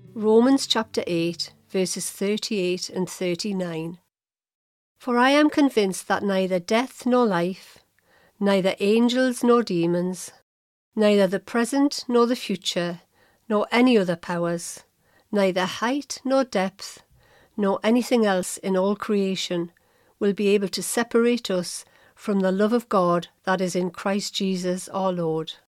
Romans chapter 8, verses 38 and 39. For I am convinced that neither death nor life, neither angels nor demons, neither the present nor the future, nor any other powers, neither height nor depth, nor anything else in all creation, will be able to separate us from the love of God that is in Christ Jesus our Lord.